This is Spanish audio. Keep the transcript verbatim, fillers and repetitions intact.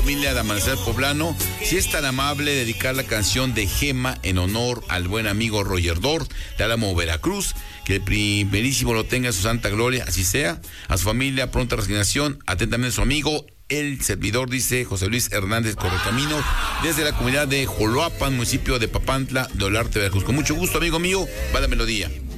familia de Amanecer Poblano, si es tan amable dedicar la canción de Gema en honor al buen amigo Roger Dort de Álamo, Veracruz, que el primerísimo lo tenga en su santa gloria, así sea. A su familia, pronta resignación. Atentamente su amigo, el servidor, dice José Luis Hernández Correcamino, desde la comunidad de Joloapan, municipio de Papantla, de Olarte, Veracruz. Con mucho gusto, amigo mío, va la melodía.